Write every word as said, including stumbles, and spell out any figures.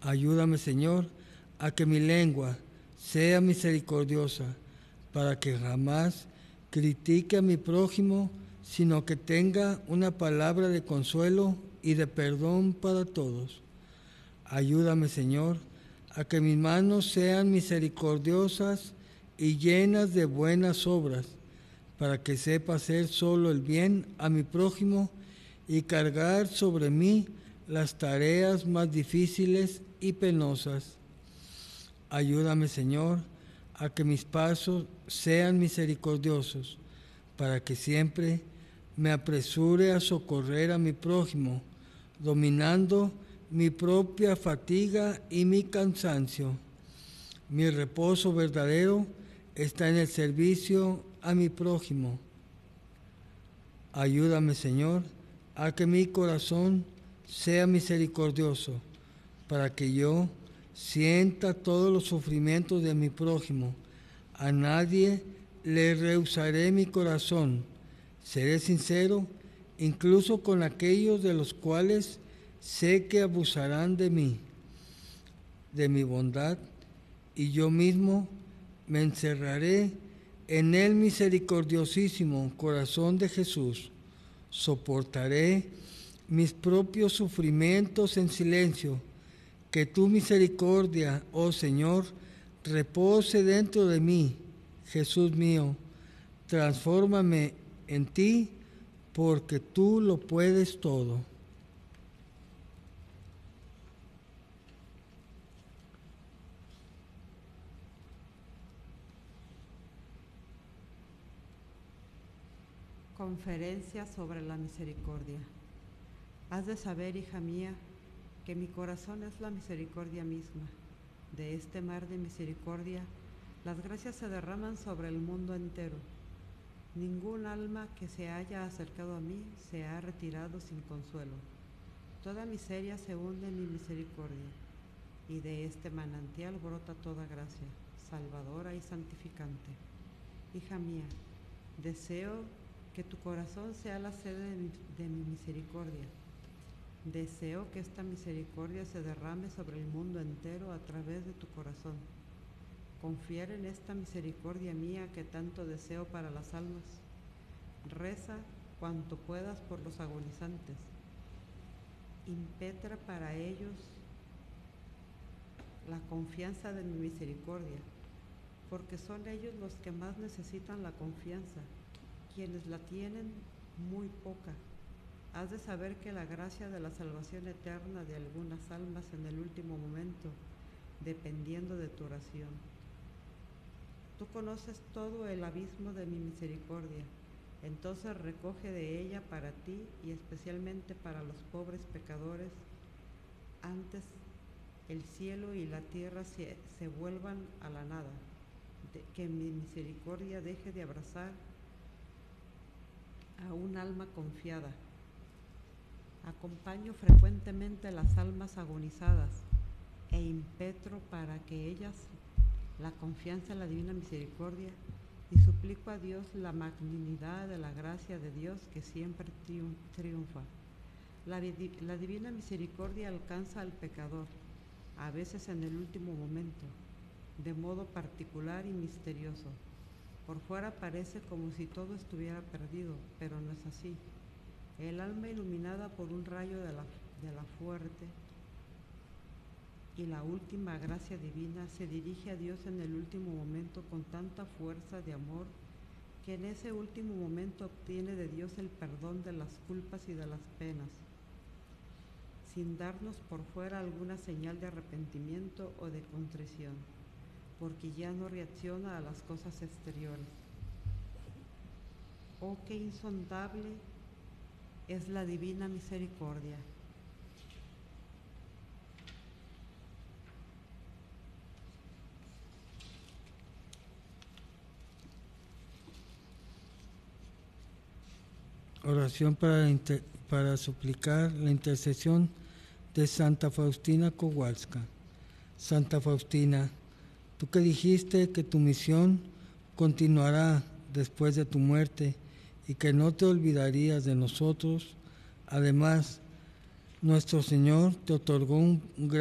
Ayúdame, Señor, a que mi lengua sea misericordiosa, para que jamás critique a mi prójimo, sino que tenga una palabra de consuelo y de perdón para todos. Ayúdame, Señor, a que mis manos sean misericordiosas y llenas de buenas obras, para que sepa hacer solo el bien a mi prójimo y cargar sobre mí las tareas más difíciles y penosas. Ayúdame, Señor, a que mis pasos sean misericordiosos, para que siempre me apresure a socorrer a mi prójimo, dominando mi propia fatiga y mi cansancio. Mi reposo verdadero está en el servicio a mi prójimo. Ayúdame, Señor, a que mi corazón sea misericordioso, para que yo sienta todos los sufrimientos de mi prójimo. A nadie le rehusaré mi corazón. Seré sincero, incluso con aquellos de los cuales sé que abusarán de mí, de mi bondad, y yo mismo me encerraré en el misericordiosísimo corazón de Jesús. Soportaré mis propios sufrimientos en silencio. Que tu misericordia, oh Señor, repose dentro de mí. Jesús mío, transfórmame en ti, porque tú lo puedes todo. Conferencia sobre la misericordia. Has de saber, hija mía, que mi corazón es la misericordia misma. De este mar de misericordia, las gracias se derraman sobre el mundo entero. Ningún alma que se haya acercado a mí se ha retirado sin consuelo. Toda miseria se hunde en mi misericordia, y de este manantial brota toda gracia, salvadora y santificante. Hija mía, deseo que tu corazón sea la sede de mi, de mi misericordia. Deseo que esta misericordia se derrame sobre el mundo entero a través de tu corazón. Confiere en esta misericordia mía que tanto deseo para las almas. Reza cuanto puedas por los agonizantes. Impetra para ellos la confianza de mi misericordia, porque son ellos los que más necesitan la confianza, quienes la tienen muy poca. Has de saber que la gracia de la salvación eterna de algunas almas en el último momento, dependiendo de tu oración. Tú conoces todo el abismo de mi misericordia, entonces recoge de ella para ti y especialmente para los pobres pecadores, antes el cielo y la tierra se, se vuelvan a la nada, de, que mi misericordia deje de abrazar a un alma confiada. Acompaño frecuentemente las almas agonizadas e impetro para que ellas la confianza en la divina misericordia y suplico a Dios la magnanimidad de la gracia de Dios que siempre triunfa. La, la divina misericordia alcanza al pecador, a veces en el último momento, de modo particular y misterioso. Por fuera parece como si todo estuviera perdido, pero no es así. El alma iluminada por un rayo de la, de la fuerte y la última gracia divina se dirige a Dios en el último momento con tanta fuerza de amor que en ese último momento obtiene de Dios el perdón de las culpas y de las penas, sin darnos por fuera alguna señal de arrepentimiento o de contrición, porque ya no reacciona a las cosas exteriores. Oh, qué insondable es la divina misericordia. Oración para, inter, para suplicar la intercesión de Santa Faustina Kowalska. Santa Faustina, tú que dijiste que tu misión continuará después de tu muerte y que no te olvidarías de nosotros, además, nuestro Señor te otorgó un gran